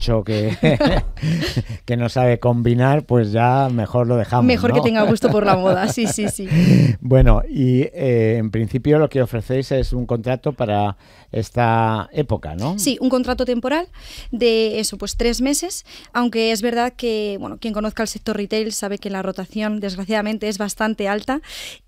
macho que, que no sabe combinar, pues ya mejor lo dejamos, Mejor, ¿no? que tenga gusto por la moda, sí, sí, sí. Bueno, y en principio lo que ofrecéis es un contrato para esta época, ¿no? Sí, un contrato temporal de eso, pues 3 meses, aunque es verdad que, bueno, quien conozca el sector retail sabe que la rotación, desgraciadamente, es bastante alta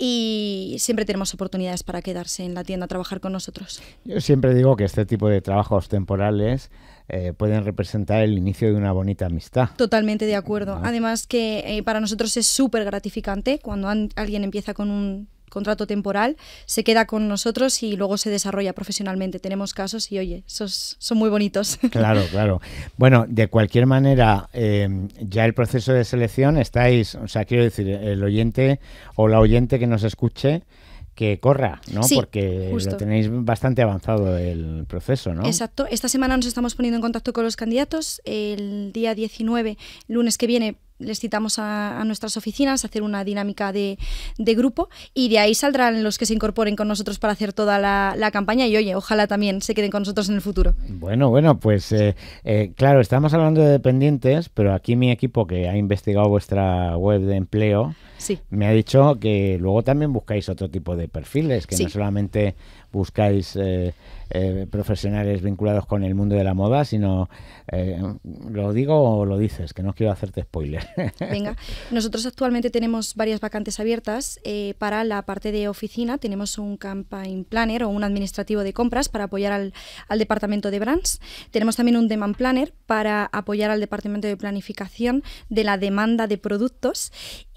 y siempre tenemos oportunidades para quedarse en la tienda a trabajar con nosotros. Yo siempre digo que este tipo de trabajos temporales pueden representar el inicio de una bonita amistad. Totalmente de acuerdo. ¿No? Además que para nosotros es súper gratificante cuando alguien empieza con un contrato temporal, se queda con nosotros y luego se desarrolla profesionalmente. Tenemos casos y, oye, esos son muy bonitos. Claro, claro. Bueno, de cualquier manera, ya el proceso de selección estáis, o sea, quiero decir, el oyente o la oyente que nos escuche, que corra, ¿no? Sí, porque justo. lo tenéis bastante avanzado el proceso, ¿no? Exacto. Esta semana nos estamos poniendo en contacto con los candidatos. El día 19, lunes que viene, les citamos a nuestras oficinas a hacer una dinámica de grupo y de ahí saldrán los que se incorporen con nosotros para hacer toda la campaña y, oye, ojalá también se queden con nosotros en el futuro. Bueno, pues claro, estamos hablando de dependientes, pero aquí mi equipo que ha investigado vuestra web de empleo sí. me ha dicho que luego también buscáis otro tipo de perfiles, que sí. no solamente buscáis profesionales vinculados con el mundo de la moda, sino, ¿lo digo o lo dices? Que no quiero hacerte spoiler. Venga, nosotros actualmente tenemos varias vacantes abiertas para la parte de oficina. Tenemos un campaign planner o un administrativo de compras para apoyar al departamento de brands. Tenemos también un demand planner para apoyar al departamento de planificación de la demanda de productos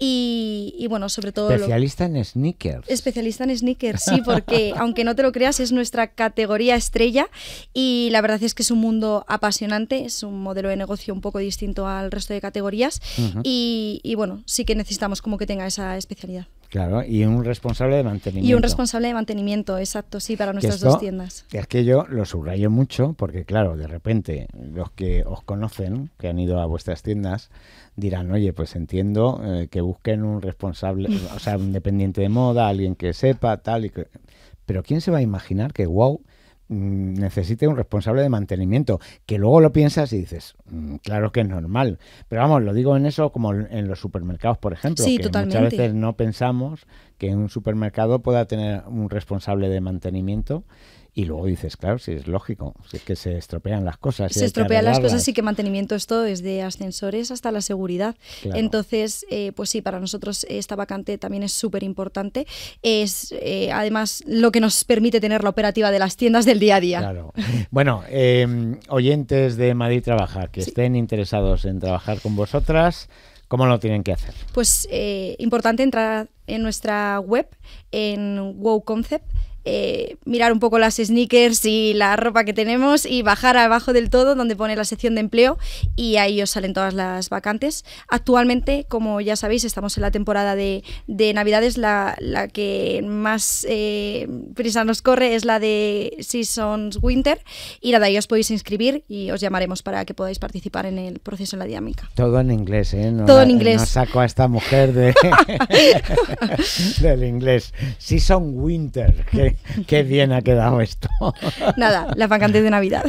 y bueno, sobre todo... Especialista en sneakers. Especialista en sneakers, sí, porque aunque no te lo creas, es nuestra categoría estrella y la verdad es que es un mundo apasionante, es un modelo de negocio un poco distinto al resto de categorías. Y bueno, sí que necesitamos como que tenga esa especialidad. Claro, y un responsable de mantenimiento. Y un responsable de mantenimiento, exacto, sí, para nuestras dos tiendas. Es que yo lo subrayo mucho porque, claro, de repente los que os conocen, que han ido a vuestras tiendas, dirán, oye, pues entiendo que busquen un responsable, o sea, un dependiente de moda, alguien que sepa, tal y que... Pero ¿quién se va a imaginar que, wow, necesite un responsable de mantenimiento? Que luego lo piensas y dices, claro que es normal. Pero vamos, lo digo en eso como en los supermercados, por ejemplo, sí, que totalmente. muchas veces no pensamos que un supermercado pueda tener un responsable de mantenimiento. Y luego dices, claro, si es lógico, si es que se estropean las cosas. Se estropean las cosas y que mantenimiento es todo, desde ascensores hasta la seguridad. Claro. Entonces, pues sí, para nosotros esta vacante también es súper importante. Es además lo que nos permite tener la operativa de las tiendas del día a día. Claro. Bueno, oyentes de Madrid Trabaja, que estén interesados en trabajar con vosotras, ¿cómo lo tienen que hacer? Pues importante entrar en nuestra web, en Wow Concept, mirar un poco las sneakers y la ropa que tenemos y bajar abajo del todo donde pone la sección de empleo y ahí os salen todas las vacantes. Actualmente, como ya sabéis, estamos en la temporada de Navidades, la que más prisa nos corre es la de Seasons Winter y nada, ahí os podéis inscribir y os llamaremos para que podáis participar en el proceso en la dinámica. Todo en inglés, ¿eh? Todo en inglés. No saco a esta mujer del inglés. Season Winter, qué bien ha quedado esto. Nada, las vacantes de Navidad.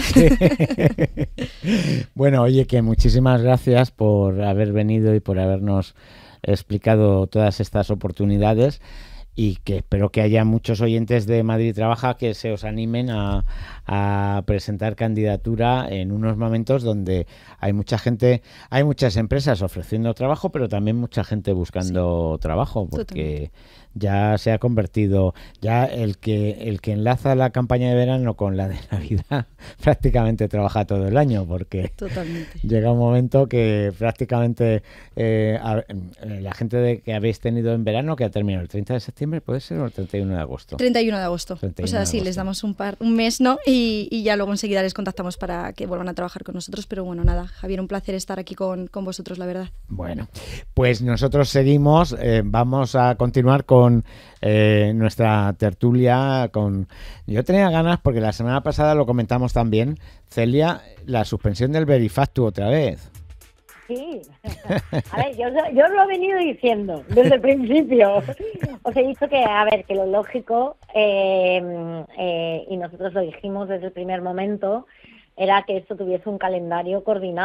Bueno, oye, que muchísimas gracias por haber venido y por habernos explicado todas estas oportunidades y que espero que haya muchos oyentes de Madrid Trabaja que se os animen a presentar candidatura en unos momentos donde hay mucha gente, hay muchas empresas ofreciendo trabajo, pero también mucha gente buscando trabajo, porque totalmente. Ya se ha convertido, ya el que enlaza la campaña de verano con la de Navidad prácticamente trabaja todo el año, porque totalmente. Llega un momento que prácticamente la gente que habéis tenido en verano, que ha terminado el 30 de septiembre, ¿puede ser? ¿O el 31 de agosto? 31 de agosto. 31 o sea, sí, les damos un mes, ¿no? Y ya luego enseguida les contactamos para que vuelvan a trabajar con nosotros. Pero bueno, nada, Javier, un placer estar aquí con vosotros, la verdad. Bueno, pues nosotros seguimos, vamos a continuar con nuestra tertulia. Yo tenía ganas, porque la semana pasada lo comentamos también, Celia, la suspensión del Verifactu otra vez. Sí, a ver, yo lo he venido diciendo desde el principio. Os he dicho que, a ver, que lo lógico, y nosotros lo dijimos desde el primer momento, era que esto tuviese un calendario coordinado.